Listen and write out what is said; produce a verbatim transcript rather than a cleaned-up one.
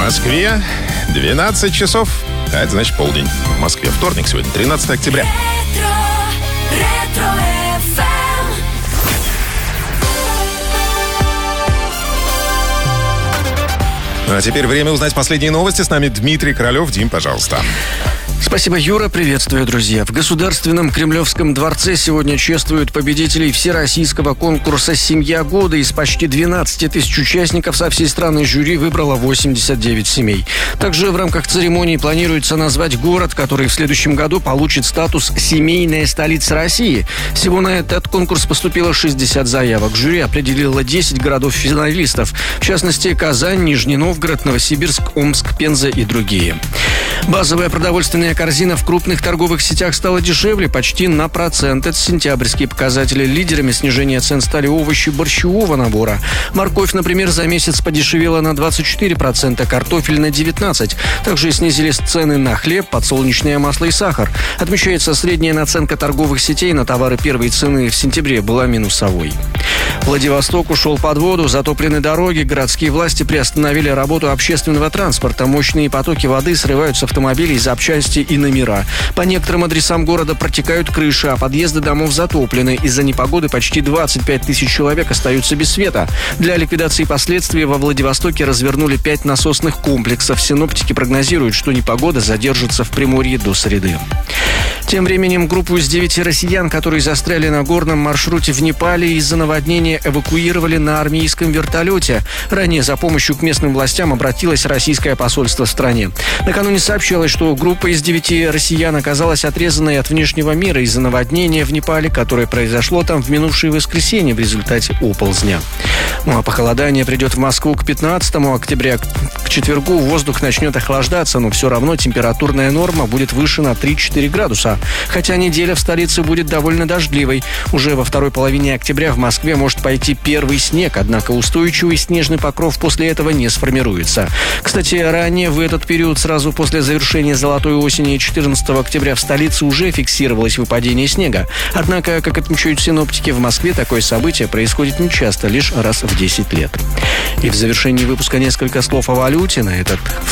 Москве двенадцать часов. А это значит полдень. В Москве вторник сегодня, тринадцатое октября. А теперь время узнать последние новости. С нами Дмитрий Королев. Дим, пожалуйста. Спасибо, Юра. Приветствую, друзья. В Государственном Кремлевском дворце сегодня чествуют победителей всероссийского конкурса «Семья года». Из почти двенадцати тысяч участников со всей страны жюри выбрало восемьдесят девять семей. Также в рамках церемонии планируется назвать город, который в следующем году получит статус «Семейная столица России». Всего на этот конкурс поступило шестьдесят заявок. Жюри определило десять городов-финалистов. В частности, Казань, Нижний Новгород, Новосибирск, Омск, Пенза и другие. Базовая продовольственная корзина в крупных торговых сетях стала дешевле почти на процент. Это сентябрьские показатели. Лидерами снижения цен стали овощи борщевого набора. Морковь, например, за месяц подешевела на двадцать четыре процента, картофель на девятнадцать процентов. Также снизились цены на хлеб, подсолнечное масло и сахар. Отмечается, средняя наценка торговых сетей на товары первой цены в сентябре была минусовой. Владивосток ушел под воду, затоплены дороги, городские власти приостановили работу общественного транспорта. Мощные потоки воды срывают с автомобилей запчасти и номера. По некоторым адресам города протекают крыши, а подъезды домов затоплены. Из-за непогоды почти двадцать пять тысяч человек остаются без света. Для ликвидации последствий во Владивостоке развернули пять насосных комплексов. Синоптики прогнозируют, что непогода задержится в Приморье до среды. Тем временем группу из девяти россиян, которые застряли на горном маршруте в Непале, из-за наводнения эвакуировали на армейском вертолете. Ранее за помощью к местным властям обратилось российское посольство в стране. Накануне сообщалось, что группа из девяти россиян оказалась отрезанной от внешнего мира из-за наводнения в Непале, которое произошло там в минувшее воскресенье в результате оползня. Ну а похолодание придет в Москву к пятнадцатому октября. К четвергу воздух начнет охлаждаться, но все равно температурная норма будет выше на три-четыре градуса. Хотя неделя в столице будет довольно дождливой. Уже во второй половине октября в Москве может пойти первый снег, однако устойчивый снежный покров после этого не сформируется. Кстати, ранее в этот период, сразу после завершения золотой осени четырнадцатого октября, в столице уже фиксировалось выпадение снега. Однако, как отмечают синоптики, в Москве такое событие происходит нечасто, лишь раз в десять лет. И в завершении выпуска несколько слов о валюте. На этот